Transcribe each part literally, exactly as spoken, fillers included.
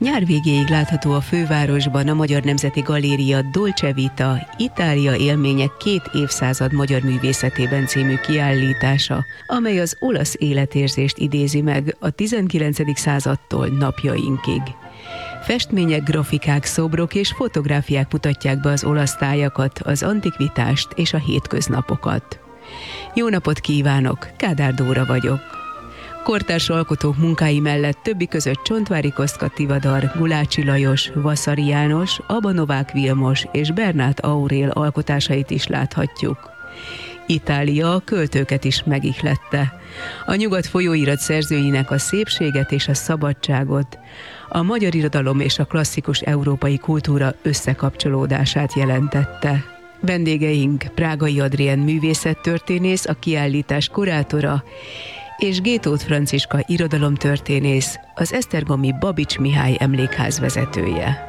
Nyár végéig látható a fővárosban a Magyar Nemzeti Galéria Dolce Vita Itália élmények két évszázad magyar művészetében című kiállítása, amely az olasz életérzést idézi meg a tizenkilencedik századtól napjainkig. Festmények, grafikák, szobrok és fotográfiák mutatják be az olasz tájakat, az antikvitást és a hétköznapokat. Jó napot kívánok, Kádár Dóra vagyok. Kortárs alkotók munkái mellett többi között Csontváry Kosztka Tivadar, Gulácsi Lajos, Vaszary János, Aba Novák Vilmos és Bernát Aurél alkotásait is láthatjuk. Itália a költőket is megihlette. A Nyugat folyóirat szerzőinek a szépséget és a szabadságot, a magyar irodalom és a klasszikus európai kultúra összekapcsolódását jelentette. Vendégeink Prágai Adrien művészettörténész, a kiállítás kurátora, és Gétóth Franciska irodalomtörténész, az esztergomi Babics Mihály emlékház vezetője.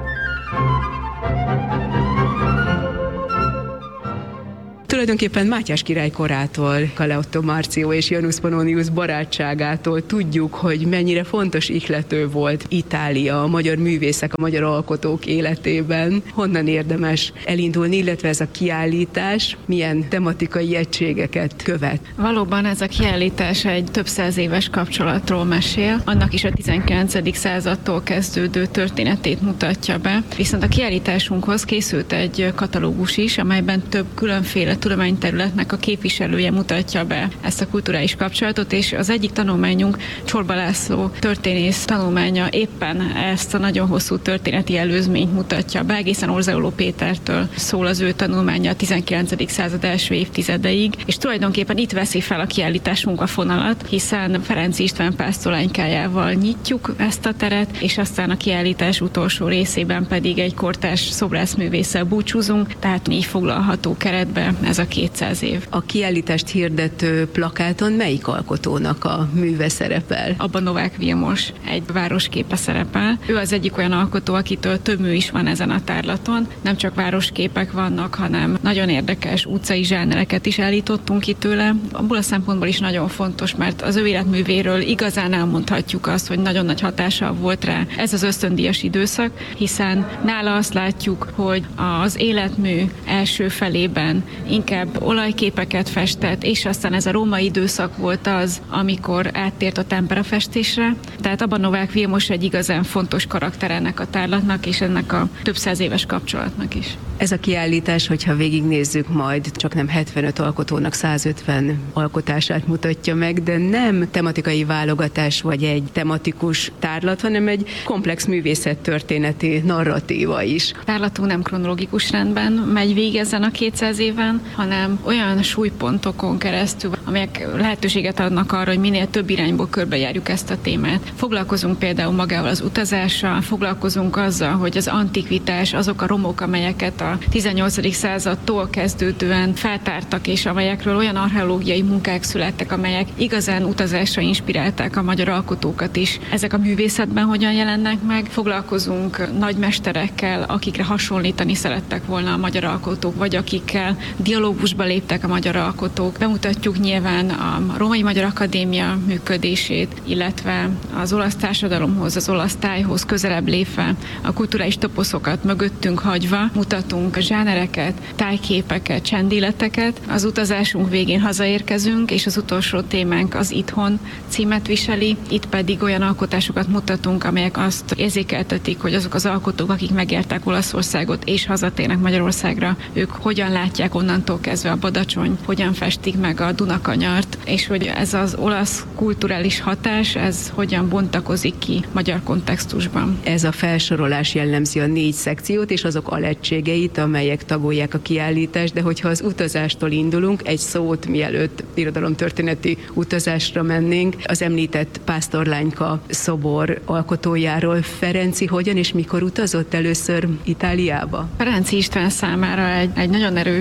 Tulajdonképpen Mátyás király korától, Kaleotto Marcio és Janus Pannonius barátságától tudjuk, hogy mennyire fontos ihlető volt Itália, a magyar művészek, a magyar alkotók életében. Honnan érdemes elindulni, illetve ez a kiállítás milyen tematikai egységeket követ? Valóban ez a kiállítás egy több száz éves kapcsolatról mesél, annak is a tizenkilencedik századtól kezdődő történetét mutatja be. Viszont a kiállításunkhoz készült egy katalógus is, amelyben több különféle tudományterületnek a képviselője mutatja be ezt a kulturális kapcsolatot, és az egyik tanulmányunk, Csorba László történész tanulmánya éppen ezt a nagyon hosszú történeti előzményt mutatja be, egészen Orzaoló Pétertől szól az ő tanulmánya a tizenkilencedik század első évtizedeig, és tulajdonképpen itt veszi fel a kiállításunk a fonalat, hiszen Ferenczy István pásztorlánykájával nyitjuk ezt a teret, és aztán a kiállítás utolsó részében pedig egy kortárs szobrászművésszel búcsúzunk, tehát így foglalható keretbe ez a kétszáz év. A kiállítást hirdető plakáton melyik alkotónak a műve szerepel? Aba Novák Vilmos egy városképe szerepel. Ő az egyik olyan alkotó, akitől több mű is van ezen a tárlaton. Nem csak városképek vannak, hanem nagyon érdekes utcai zsánereket is állítottunk itt tőle. Abból a szempontból is nagyon fontos, mert az ő életművéről igazán elmondhatjuk azt, hogy nagyon nagy hatással volt rá ez az ösztöndíjas időszak, hiszen nála azt látjuk, hogy az életmű első felében inkább olajképeket festett, és aztán ez a római időszak volt az, amikor áttért a temperafestésre. Tehát Aba Novák Vilmos egy igazán fontos karakter ennek a tárlatnak, és ennek a több száz éves kapcsolatnak is. Ez a kiállítás, hogyha végignézzük, majd csak nem hetvenöt alkotónak százötven alkotását mutatja meg, de nem tematikai válogatás vagy egy tematikus tárlat, hanem egy komplex művészettörténeti narratíva is. A tárlatunk nem kronológikus rendben megy végig ezen a kétszáz éven, hanem olyan súlypontokon keresztül, amelyek lehetőséget adnak arra, hogy minél több irányból körbejárjuk ezt a témát. Foglalkozunk például magával az utazással, foglalkozunk azzal, hogy az antikvitás, azok a romok, amelyeket a tizennyolcadik századtól kezdődően feltártak, és amelyekről olyan archeológiai munkák születtek, amelyek igazán utazásra inspirálták a magyar alkotókat is. Ezek a művészetben hogyan jelennek meg? Foglalkozunk nagymesterekkel, akikre hasonlítani szerettek volna a magyar alkotók, vagy akikkel dialógusba léptek a magyar alkotók. Bemutatjuk nyilván a Római Magyar Akadémia működését, illetve az olasz társadalomhoz, az olasz tájhoz közelebb lépve a kulturális toposzokat mögöttünk hagyva mutatunk zsánereket, tájképeket, csendéleteket. Az utazásunk végén hazaérkezünk, és az utolsó témánk az Itthon címet viseli. Itt pedig olyan alkotásokat mutatunk, amelyek azt érzékeltetik, hogy azok az alkotók, akik megértek Olaszországot és hazatérnek Magyarországra, ők hogyan látják onnantól kezdve a Badacsony, hogyan festik meg a Dunakanyart, és hogy ez az olasz kulturális hatás, ez hogyan bontakozik ki magyar kontextusban. Ez a felsorolás jellemzi a négy szekciót és azok alegységeit, amelyek tagolják a kiállítást, de hogyha az utazástól indulunk, egy szót mielőtt irodalomtörténeti utazásra mennénk, az említett pásztorlányka szobor alkotójáról. Ferenczy hogyan és mikor utazott először Itáliába? Ferenczy István számára egy, egy nagyon erős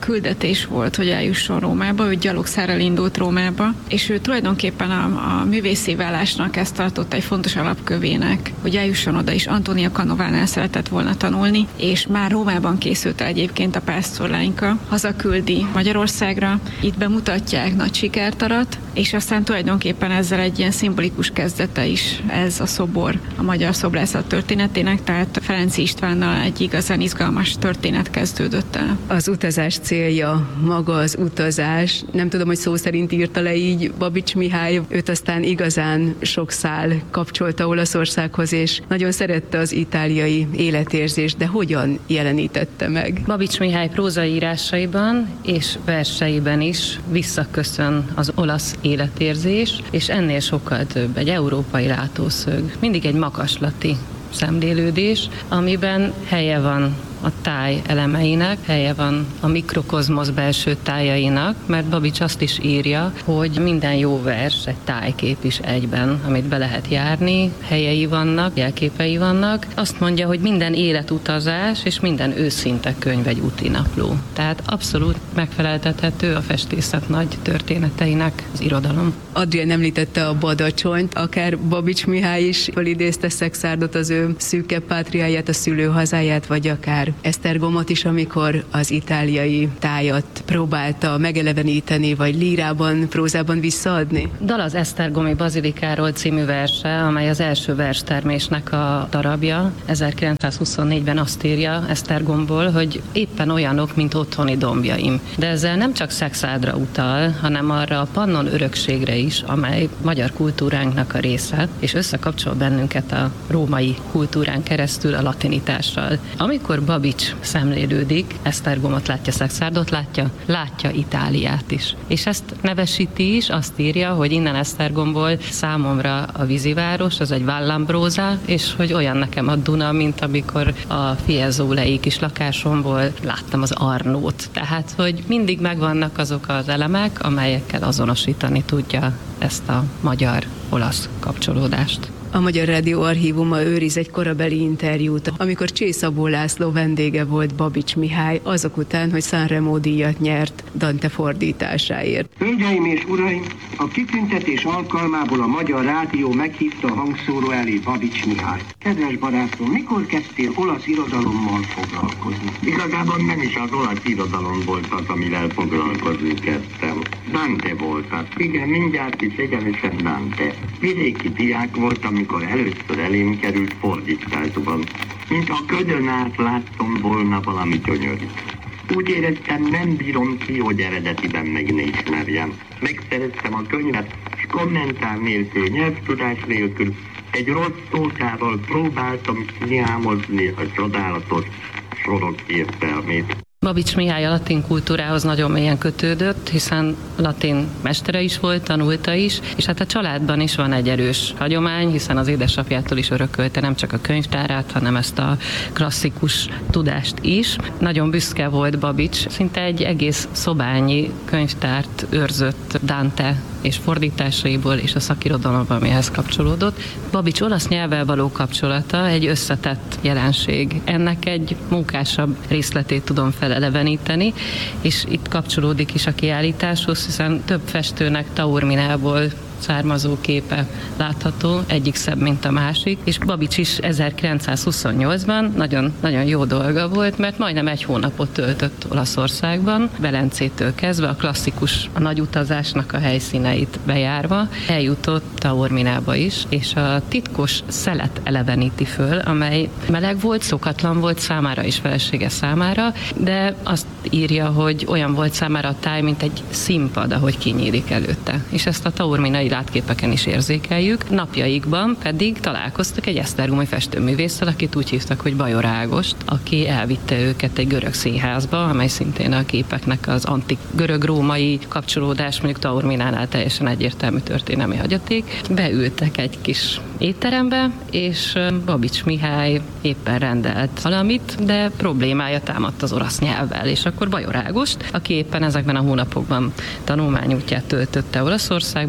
küldetés volt, hogy eljusson Rómába, ő gyalogszárral indult Rómába, és ő tulajdonképpen a, a művészi vállásnak ezt tartotta egy fontos alapkövének, hogy eljusson oda is. Antonia Canovánál szeretett volna tanulni, és már Rómában készült el egyébként a pásztorlányka, hazaküldi Magyarországra, itt bemutatják, nagy sikert arat, és aztán tulajdonképpen ezzel egy ilyen szimbolikus kezdete is ez a szobor a magyar szobrászat történetének, tehát Ferenczy Istvánnal egy igazán izgalmas történet kezdődött el. Az utazás célja, maga az utazás, nem tudom, hogy szó szerint írta le így Babits Mihály, őt aztán igazán sok szál kapcsolta Olaszországhoz, és nagyon szerette az itáliai életérzést, de hogyan jelenítette meg? Babits Mihály prózaírásaiban és verseiben is visszaköszön az olasz életérzés, és ennél sokkal több, egy európai látószög, mindig egy makaslati szemlélődés, amiben helye van a táj elemeinek, helye van a mikrokozmosz belső tájainak, mert Babits azt is írja, hogy minden jó vers egy tájkép is egyben, amit be lehet járni, helyei vannak, jelképei vannak. Azt mondja, hogy minden életutazás és minden őszinte könyv egy útinapló. Tehát abszolút megfeleltethető a festészet nagy történeteinek az irodalom. Adrián említette a Badacsonyt, akár Babits Mihály is felidézte Szekszárdyot, az ő szűkebb pátriáját, a szülőhazáját, vagy akár Esztergomot is, amikor az itáliai tájat próbálta megeleveníteni, vagy lírában, prózában visszaadni? Dal az Esztergomi Bazilikáról című verse, amely az első verstermésnek a darabja. ezerkilencszázhuszonnégyben azt írja Esztergomból, hogy éppen olyanok, mint otthoni dombjaim. De ezzel nem csak Szekszárdra utal, hanem arra a Pannon örökségre is, amely magyar kultúránknak a része, és összekapcsol bennünket a római kultúrán keresztül a latinitással. Amikor Babits szemlélődik, Esztergomot látja, Szekszárdot látja, látja Itáliát is. És ezt nevesíti is, azt írja, hogy innen Esztergomból számomra a víziváros, az egy Vallambrosa, és hogy olyan nekem a Duna, mint amikor a Fiesole kis lakásomból láttam az Arnót. Tehát, hogy mindig megvannak azok az elemek, amelyekkel azonosítani tudja ezt a magyar-olasz kapcsolódást. A Magyar Rádió archívuma őriz egy korabeli interjút, amikor Csész Szabó László vendége volt Babits Mihály, azok után, hogy Sanremo díjat nyert Dante fordításáért. Hölgyeim és uraim, a kitüntetés alkalmából a Magyar Rádió meghívta a hangszóró elé Babits Mihály. Kedves barátom, mikor kezdtél olasz irodalommal foglalkozni? Igazából nem is az olasz irodalom volt az, amivel foglalkozni kezdtem. Dante volt az. Igen, mindjárt is egyenesen Dante. Vidéki diák voltam, amikor először elém került fordításban. Mintha ködön át láttam volna valami gyönyörűt. Úgy éreztem, nem bírom ki, hogy eredetiben meg ne ismerjem. Megszereztem a könyvet, és kommentár nélkül, nyelvtudás nélkül, egy rossz szótával próbáltam kiámozni a csodálatos sorok értelmét. Babits Mihály a latin kultúrához nagyon mélyen kötődött, hiszen latin mestere is volt, tanulta is, és hát a családban is van egy erős hagyomány, hiszen az édesapjától is örökölte nem csak a könyvtárát, hanem ezt a klasszikus tudást is. Nagyon büszke volt Babits, szinte egy egész szobányi könyvtárt őrzött Dante és fordításaiból és a szakirodalomban, amihez kapcsolódott. Babits olasz nyelvvel való kapcsolata egy összetett jelenség. Ennek egy munkásabb részletét tudom feleleveníteni, és itt kapcsolódik is a kiállításhoz, hiszen több festőnek Taorminából származó képe látható, egyik szebb, mint a másik, és Babits is ezerkilencszázhuszonnyolcban nagyon, nagyon jó dolga volt, mert majdnem egy hónapot töltött Olaszországban, Velencétől kezdve a klasszikus, a nagy utazásnak a helyszíneit bejárva, eljutott Taorminába is, és a titkos szelet eleveníti föl, amely meleg volt, szokatlan volt számára és felesége számára, de azt írja, hogy olyan volt számára a táj, mint egy színpad, ahogy kinyílik előtte. És ezt a taorminai látképeken is érzékeljük. Napjaikban pedig találkoztak egy esztergomi festőművésszel, akit úgy hívtak, hogy Bajor Ágost, aki elvitte őket egy görög színházba, amely szintén a képeknek az antik görög-római kapcsolódás, mondjuk Taorminánál teljesen egyértelmű történelmi hagyaték. Beültek egy kis étterembe, és Babits Mihály éppen rendelt valamit, de problémája támadt az olasz nyelvvel, és akkor Bajor Ágost, aki éppen ezekben a hónapokban tanulmányútját töltötte Olaszországba, segít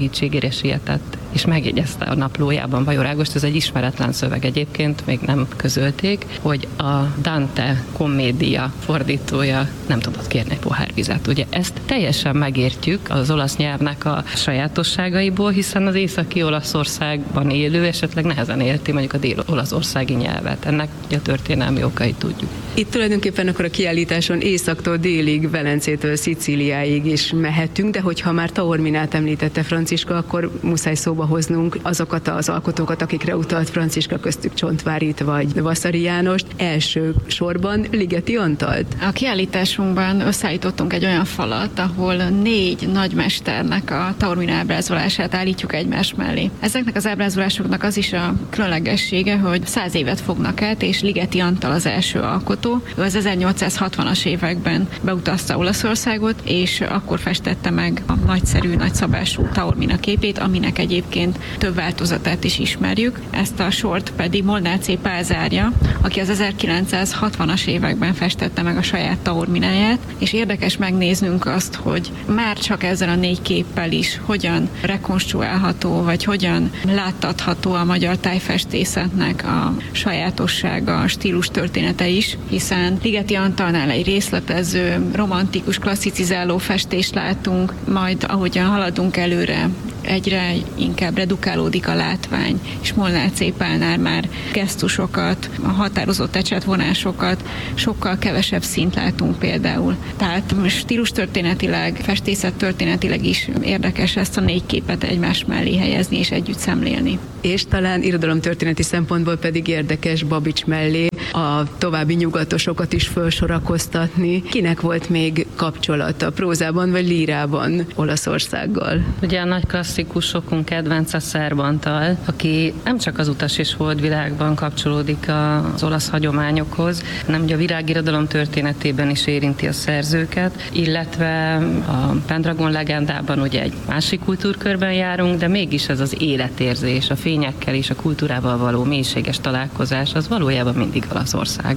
segítségére sietett, és megjegyezte a naplójában, Bajor Ágost, ez egy ismeretlen szöveg egyébként, még nem közölték, hogy a Dante komédia fordítója nem tudott kérni egy pohár vizet. Ugye ezt teljesen megértjük az olasz nyelvnek a sajátosságaiból, hiszen az északi Olaszországban élő esetleg nehezen érti mondjuk a dél-olaszországi nyelvet. Ennek a történelmi okait tudjuk. Itt tulajdonképpen akkor a kiállításon északtól délig, Velencétől Szicíliáig is mehetünk, de hogyha már Taorminát említette Franciska, akkor muszáj szóba hoznunk azokat az alkotókat, akikre utalt Franciska, köztük Csontvárit vagy Vasari Jánost. Első sorban Ligeti Antalt. A kiállításunkban összeállítottunk egy olyan falat, ahol négy nagymesternek a Taormina ábrázolását állítjuk egymás mellé. Ezeknek az ábrázolásoknak az is a különlegessége, hogy száz évet fognak át, és Ligeti Antal az első alkotó. Ő az ezernyolcszázhatvanas években beutazta Olaszországot, és akkor festette meg a nagyszerű, nagyszabású Taormina képét, aminek egyébként több változatát is ismerjük. Ezt a sort pedig Molnár C. Pál zárja, aki az ezerkilencszázhatvanas években festette meg a saját Taormináját, és érdekes megnéznünk azt, hogy már csak ezzel a négy képpel is hogyan rekonstruálható, vagy hogyan láttatható a magyar tájfestészetnek a sajátossága, a stílus története is, hiszen Ligeti Antalnál egy részletező, romantikus, klasszicizáló festést látunk, majd ahogyan haladunk előre, egyre inkább redukálódik a látvány, és Molnár C. Pálnál már gesztusokat, a határozott ecsetvonásokat, sokkal kevesebb szint látunk például. Tehát stílus történetileg, festészet történetileg is érdekes ezt a négy képet egymás mellé helyezni és együtt szemlélni. És talán irodalomtörténeti szempontból pedig érdekes Babits mellé a további nyugatosokat is felsorakoztatni. Kinek volt még kapcsolata prózában vagy lírában Olaszországgal? Ugye a nagy klasszikusokunk kedvence Szerb Antal, aki nem csak az Utas és Holdvilágban kapcsolódik az olasz hagyományokhoz, hanem ugye a világirodalom történetében is érinti a szerzőket, illetve a Pendragon legendában ugye egy másik kultúrkörben járunk, de mégis ez az életérzés, a fényekkel és a kultúrával való mélységes találkozás, az valójában mindig Olaszország.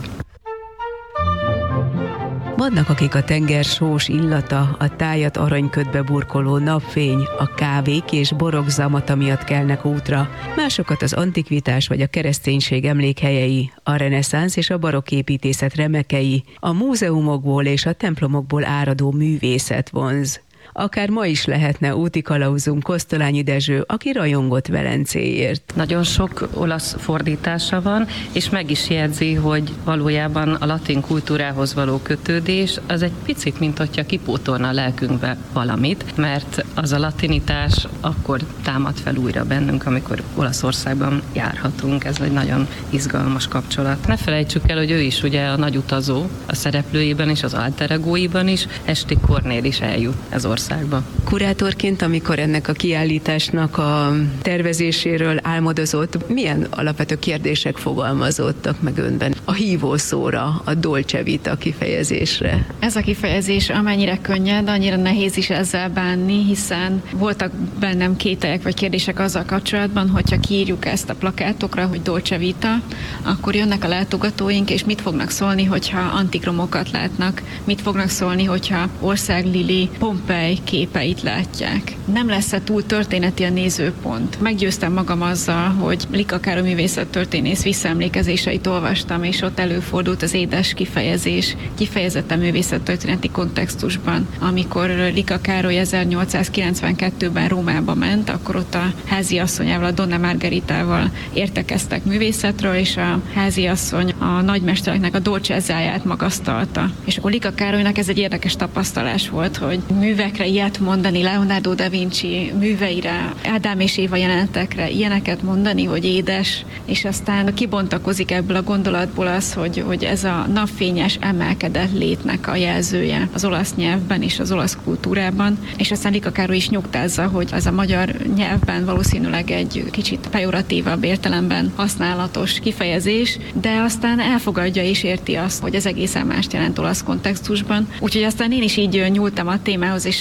Vannak, akik a tenger sós illata, a tájat aranyködbe burkoló napfény, a kávék és borok zamata miatt kelnek útra, másokat az antikvitás vagy a kereszténység emlékhelyei, a reneszánsz és a barokk építészet remekei, a múzeumokból és a templomokból áradó művészet vonz. Akár ma is lehetne úti kalauzunk Kosztolányi Dezső, aki rajongott Velencéért. Nagyon sok olasz fordítása van, és meg is jegyzi, hogy valójában a latin kultúrához való kötődés az egy picit, mint hogyha kipótolna a lelkünkbe valamit, mert az a latinitás akkor támad fel újra bennünk, amikor Olaszországban járhatunk. Ez egy nagyon izgalmas kapcsolat. Ne felejtsük el, hogy ő is ugye a nagy utazó, a szereplőiben is, az alter egóiban is, Esti Kornél is eljut ez országba. Kurátorként, amikor ennek a kiállításnak a tervezéséről álmodozott, milyen alapvető kérdések fogalmazódtak meg önben a hívószóra, a dolce vita kifejezésre? Ez a kifejezés amennyire könnyed, annyira nehéz is ezzel bánni, hiszen voltak bennem kételyek vagy kérdések azzal kapcsolatban, hogyha kiírjuk ezt a plakátokra, hogy dolce vita, akkor jönnek a látogatóink, és mit fognak szólni, hogyha antikromokat látnak, mit fognak szólni, hogyha Országlili, Pompei képeit látják. Nem lesz-e túl történeti a nézőpont? Meggyőztem magam azzal, hogy Lika Károly művészettörténész visszaemlékezéseit olvastam, és ott előfordult az édes kifejezés, kifejezetten művészettörténeti kontextusban. Amikor Lika Károly ezernyolcszázkilencvenkettőben Rómába ment, akkor ott a háziasszonyával, a Donna Margheritával értekeztek művészetről, és a háziasszony a nagymestereknek a dolcezzáját magasztalta. És akkor Lika Károlynak ez egy érdekes tapasztalás volt, hogy művekre ilyet mondani, Leonardo da Vinci műveire, Ádám és Éva jelenetekre ilyeneket mondani, hogy édes, és aztán kibontakozik ebből a gondolatból az, hogy, hogy ez a napfényes emelkedett létnek a jelzője az olasz nyelvben és az olasz kultúrában, és aztán Lika Károly is nyugtázza, hogy ez a magyar nyelvben valószínűleg egy kicsit pejoratívabb értelemben használatos kifejezés, de aztán elfogadja és érti azt, hogy ez egészen mást jelent olasz kontextusban. Úgyhogy aztán én is így nyúltam a témához, és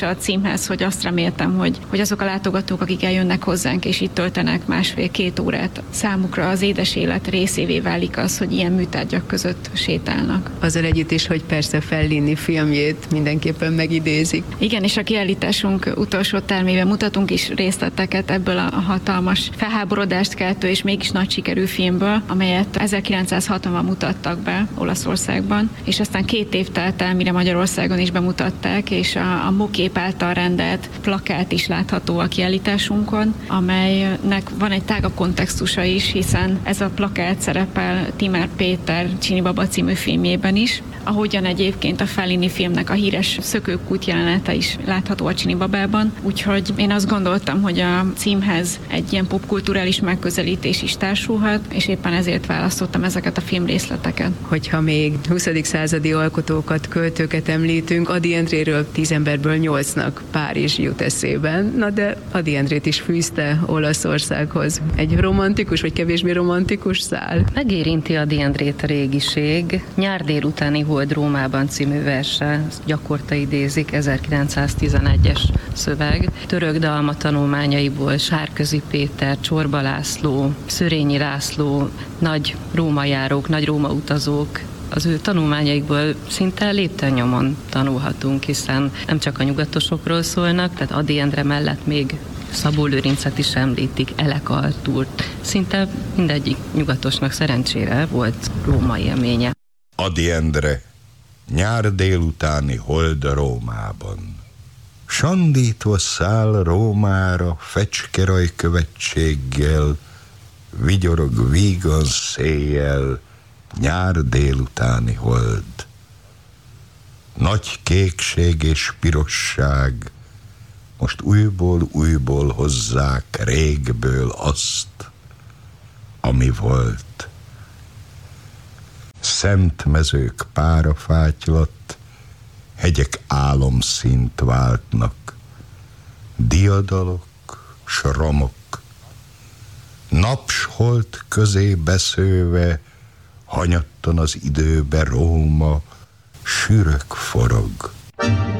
is a címhez, hogy azt reméltem, hogy, hogy azok a látogatók, akik eljönnek hozzánk, és itt töltenek másfél-két órát, számukra az édes élet részévé válik az, hogy ilyen műtárgyak között sétálnak. Azzal együtt is, hogy persze Fellini filmjét mindenképpen megidézik. Igen, és a kiállításunk utolsó termében mutatunk is részleteket ebből a hatalmas felháborodást keltő és mégis nagy sikerű filmből, amelyet ezerkilencszázhatvanban mutattak be Olaszországban, és aztán két év telt el, mire Magyarországon is bemutatták, és a, a Mokép által rendelt plakát is látható a kiállításunkon, amelynek van egy tágabb kontextusa is, hiszen ez a plakát szerepel Timár Péter Csini Baba című filmjében is, ahogyan egyébként a Fellini filmnek a híres szökőkút jelenete is látható a Csini Babában, úgyhogy én azt gondoltam, hogy a címhez egy ilyen popkulturális megközelítés is társulhat, és éppen ezért választottam ezeket a filmrészleteket. Hogyha még huszadik századi alkotókat, költőket említünk, Ady Endréről tíz emberből nyolcnak Párizs jut eszében, na de Ady Endrét is fűzte Olaszországhoz. Egy romantikus, vagy kevésbé romantikus szál? Megérinti Ady Endrét a régiség. Nyár délutáni Hold Rómában című verse, gyakorta idézik, ezerkilencszáztizenegyes szöveg. Török dalma tanulmányaiból Sárközi Péter, Csorba László, Szörényi László, nagy rómajárók, nagy Róma utazók, az ő tanulmányaikból szinte léptennyomon tanulhatunk, hiszen nem csak a nyugatosokról szólnak, tehát Ady Endre mellett még Szabó Lőrincet is említik, Elek Artúrt. Szinte mindegyik nyugatosnak szerencsére volt Róma élménye. Ady Endre, nyár délutáni Hold Rómában. Sandítva száll Rómára fecskeraj követséggel, vigyorog vígan széjjel, nyár délutáni hold. Nagy kékség és pirosság, most újból, újból hozzák régből azt, ami volt. Szent mezők párafátylat, hegyek álomszínt váltnak, diadalok, s romok, napsholt közé beszőve, hanyattan az időbe Róma, sűrök forog.